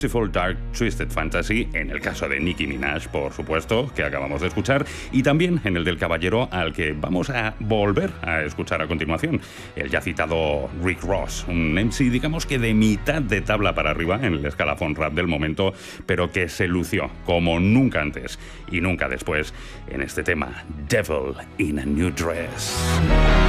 Beautiful Dark Twisted Fantasy, en el caso de Nicki Minaj, por supuesto, que acabamos de escuchar, y también en el del caballero al que vamos a volver a escuchar a continuación, el ya citado Rick Ross, un MC, digamos que de mitad de tabla para arriba en el escalafón rap del momento, pero que se lució como nunca antes y nunca después en este tema, Devil in a New Dress.